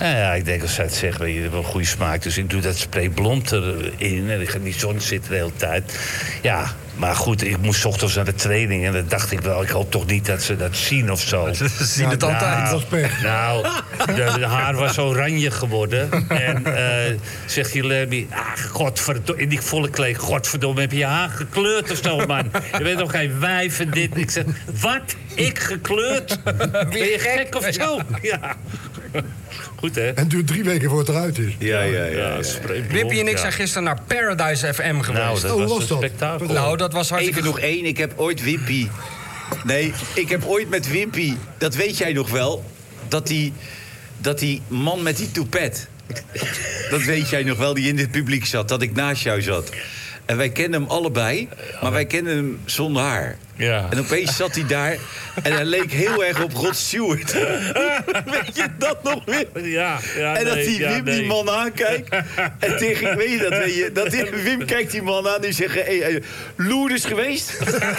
Nou ja, ik denk als zij het zegt, weet je, dat wel een goede smaak. Dus ik doe dat spray blond erin en ik ga in die zon zitten de hele tijd. Ja, maar goed, ik moest 's ochtends naar de training en dan dacht ik wel, ik hoop toch niet dat ze dat zien of zo. Ze zien het altijd. Nou, de haar was oranje geworden. En zegt Guilherme, godverdomme, in die volle kleed, godverdomme, heb je je haar gekleurd of zo, man? Je bent toch geen wijf en dit. Ik zeg, wat? Ik gekleurd? Ben je gek of zo? Ja. Goed, hè? En het duurt 3 weken voor het eruit is. Ja. Wimpy en ik zijn gisteren naar Paradise FM geweest. Nou, dat was een dat? spektakel. Nou, dat was hartstikke Even nog één, ik heb ooit Wimpy... Nee, ik heb ooit met Wimpy, dat weet jij nog wel... dat die man met die toepet... dat weet jij nog wel, die in dit publiek zat... dat ik naast jou zat. En wij kenden hem allebei, maar wij kenden hem zonder haar. Ja. En opeens zat hij daar en hij leek heel erg op Rod Stewart. Weet je dat nog weer? Ja, en dat Wim die man aankijkt. En tegen, weet je dat? Wim kijkt die man aan en zegt... Hey, Lourdes geweest?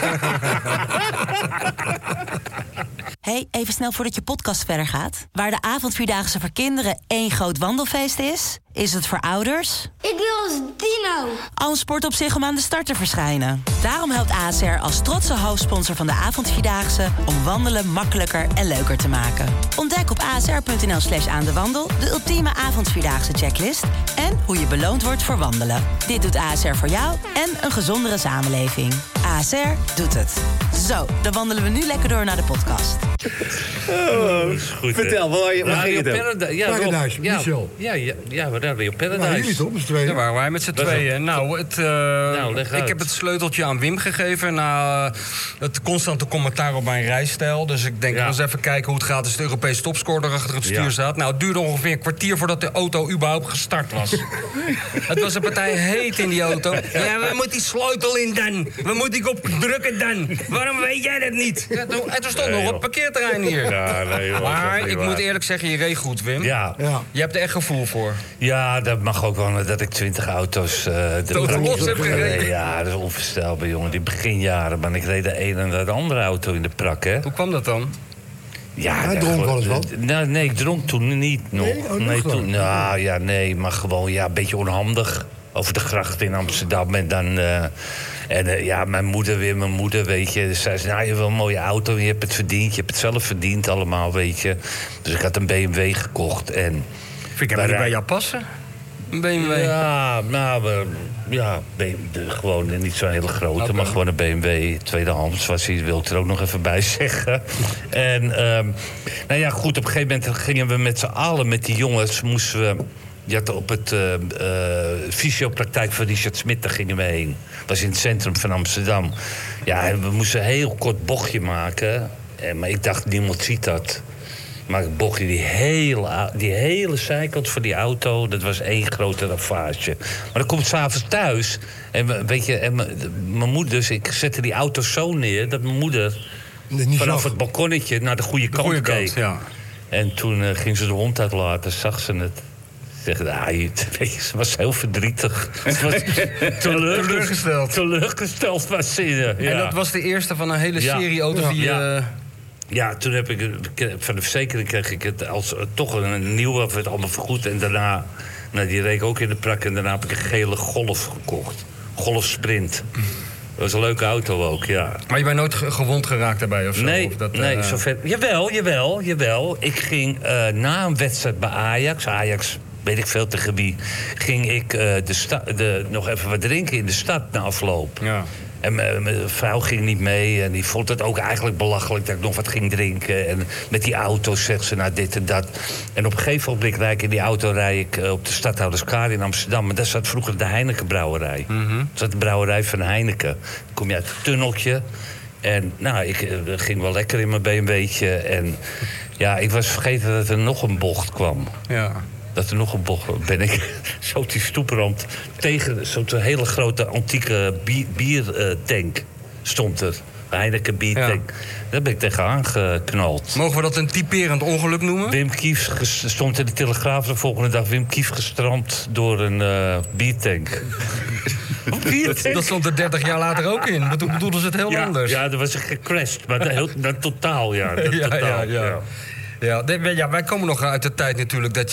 Hey, even snel voordat je podcast verder gaat. Waar de avondvierdaagse voor kinderen één groot wandelfeest is het voor ouders... Ik wil als dino. al een sport op zich om aan de start te verschijnen. Daarom helpt ASR als trotse hoofdsponsor van de avondvierdaagse... om wandelen makkelijker en leuker te maken. Ontdek op asr.nl/aandewandel de ultieme avondvierdaagse checklist... en hoe je beloond wordt voor wandelen. Dit doet ASR voor jou en een gezondere samenleving. ASR doet het. Zo, dan wandelen we nu lekker door naar de podcast. Goed, vertel, waar ging het over? Paradise, Michel. Ja, we waren weer op Paradise. Maar jullie toch, met z'n tweeën? Daar waren wij met z'n tweeën. Nou, ik heb het sleuteltje aan Wim gegeven... na het constante commentaar op mijn rijstijl. Dus ik denk, eens even kijken hoe het gaat... als de Europese topscorer achter het stuur zat. Nou, het duurde ongeveer een kwartier voordat de auto überhaupt gestart was. Het was een partij heet in die auto. Ja, waar moet die sleutel in dan? Waar moet ik op drukken dan? Waarom weet jij dat niet? Ja, toen stond nog op het parkeerterrein hier. Ja, nee, joh, maar ik moet eerlijk zeggen, je reed goed, Wim. Ja. Je hebt er echt gevoel voor. Ja, dat mag ook wel, dat ik 20 auto's... los heb gereden. Ja, dat is onvoorstelbaar, jongen. Die beginjaren, maar ik reed de een en de andere auto in de prak, hè. Hoe kwam dat dan? Ja, Hij dronk wel eens wat? Nou, nee, ik dronk toen niet nog. Nee, toen, nou, ja, nee, maar gewoon een beetje onhandig. Over de gracht in Amsterdam en dan... mijn moeder, weet je. Dus zij zei, nou, je hebt wel een mooie auto, je hebt het verdiend. Je hebt het zelf verdiend allemaal, weet je. Dus ik had een BMW gekocht en... Vind ik hem niet bij jou passen? Een BMW? Ja, nou, gewoon niet zo'n hele grote, maar gewoon een BMW. Tweedehands was hij, wil ik er ook nog even bij zeggen. En, nou ja, goed, op een gegeven moment gingen we met z'n allen, met die jongens, moesten we... Je had op het fysiopraktijk van Richard Smit, daar gingen we heen. Dat was in het centrum van Amsterdam. Ja, en we moesten een heel kort bochtje maken. Maar ik dacht, niemand ziet dat. Maar ik bochtje die hele zijkant van die auto, dat was één grote ravage. Maar dan komt het 's avonds thuis. En weet je, mijn moeder, dus ik zette die auto zo neer dat mijn moeder vanaf het balkonnetje naar de goede kant keek. Ja. En toen ging ze de hond uitlaten, zag ze het. Ze was heel verdrietig. Ze was teleurgesteld was ze. Ja. En dat was de eerste van een hele serie auto's die... Ja, toen heb ik van de verzekering kreeg ik het als toch een nieuwe, of het allemaal vergoed. En daarna, die reed ik ook in de prak. En daarna heb ik een gele Golf gekocht. Golf Sprint. Dat was een leuke auto ook, ja. Maar je bent nooit gewond geraakt daarbij of zo? Nee, of dat, nee, zover. Jawel. Ik ging na een wedstrijd bij Ajax, weet ik veel tegen wie, ging ik nog even wat drinken in de stad na afloop. Ja. En mijn vrouw ging niet mee en die vond het ook eigenlijk belachelijk dat ik nog wat ging drinken. En met die auto's zegt ze, nou dit en dat. En op een gegeven moment rijd ik in die auto op de Stadhouderskade in Amsterdam. En daar zat vroeger de Heineken brouwerij. Mm-hmm. Dat zat de brouwerij van Heineken. Dan kom je uit het tunneltje. En nou, ik ging wel lekker in mijn BMW'tje. En ja, ik was vergeten dat er nog een bocht kwam. Ja. Dat er nog een bocht ben ik zo die stoeprand tegen zo'n hele grote antieke biertank stond er. Een Heineken biertank. Ja. Daar ben ik tegenaan geknald. Mogen we dat een typerend ongeluk noemen? Wim Kief stond in de Telegraaf de volgende dag. Wim Kief gestrand door een biertank. Dat stond er 30 jaar later ook in. Maar toen bedoelden ze het heel anders. Ja, dat was gecrashed. Maar dat totaal, ja. Ja, wij komen nog uit de tijd natuurlijk dat